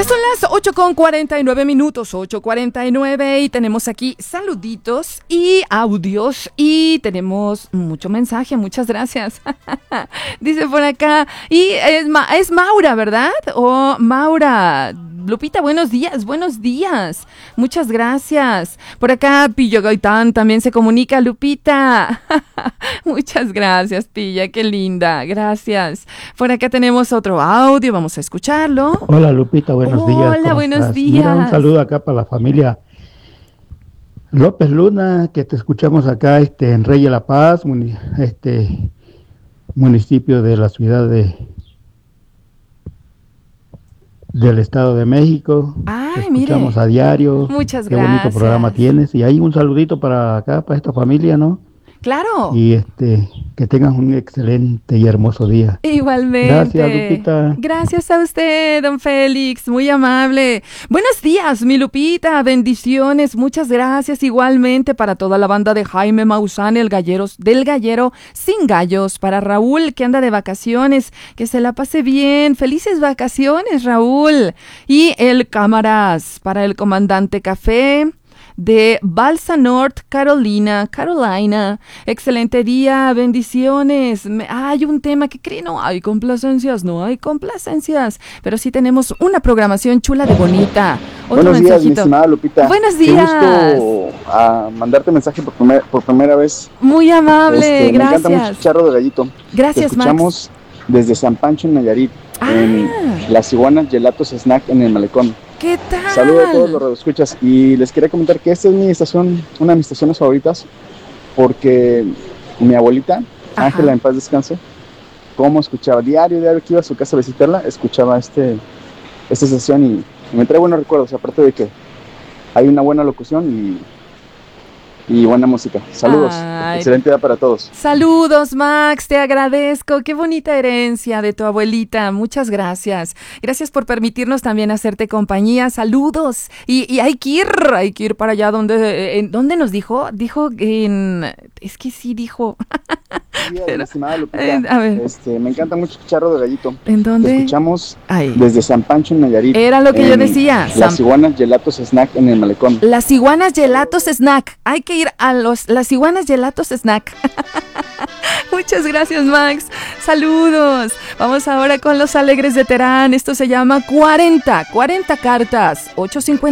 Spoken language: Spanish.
Ya son las 8:49, 8:49, y tenemos aquí saluditos y audios y tenemos mucho mensaje, muchas gracias. Dice por acá, y es Maura, ¿verdad? O Maura. Lupita, buenos días, muchas gracias. Por acá Pilla Gaitán también se comunica, Lupita. Muchas gracias, Pilla, qué linda, gracias. Por acá tenemos otro audio, vamos a escucharlo. Hola Lupita, buenos días. Hola, buenos estás? días. Mira, un saludo acá para la familia López Luna, que te escuchamos acá en Rey de la Paz, municipio de la ciudad del Estado de México. Ay, te escuchamos mire. a diario. Muchas Qué gracias. bonito programa tienes. Y hay un saludito para acá, para esta familia, ¿no? Claro. Y que tengas un excelente y hermoso día. Igualmente. Gracias, Lupita. Gracias a usted, don Félix, muy amable. Buenos días, mi Lupita, bendiciones, muchas gracias igualmente para toda la banda de Jaime Maussan, del Gallero Sin Gallos, para Raúl que anda de vacaciones, que se la pase bien, felices vacaciones, Raúl. Y el Cámaras, para el Comandante Café de Balsa North Carolina. Excelente día, bendiciones. Hay un tema que cree, no hay complacencias, pero sí tenemos una programación chula de bonita. Otro Buenos días, mensajito. mi estimada Lupita. Buenos días. Qué gusto mandarte mensaje por primera vez. Muy amable, Me gracias. encanta mucho Chicharro de Gallito. Gracias, Te escuchamos desde San Pancho, en Nayarit, en Las Iguanas Gelatos Snack en el Malecón. ¿Qué tal? Saludos a todos los radioescuchas y les quería comentar que esta es mi estación, una de mis estaciones favoritas, porque mi abuelita, Ángela, en paz descanse, como escuchaba diario que iba a su casa a visitarla, escuchaba esta estación y me trae buenos recuerdos, aparte de que hay una buena locución y buena música. Saludos. Ay, excelente día para todos. Saludos, Max, te agradezco. Qué bonita herencia de tu abuelita. Muchas gracias. Gracias por permitirnos también hacerte compañía. Saludos. Y hay que ir para allá ¿dónde nos dijo? Dijo es que sí dijo. Pero, estimada Lupita, a ver. Me encanta mucho Chicharro de Gallito. ¿En dónde? Te escuchamos desde San Pancho, en Nayarit. Era lo que yo decía. Las Iguanas Gelatos Snack en el Malecón. Las Iguanas Gelatos Snack. Hay que ir a las Iguanas Gelatos Snack. Muchas gracias, Max. Saludos. Vamos ahora con los Alegres de Terán. Esto se llama 40 cartas. 8:50.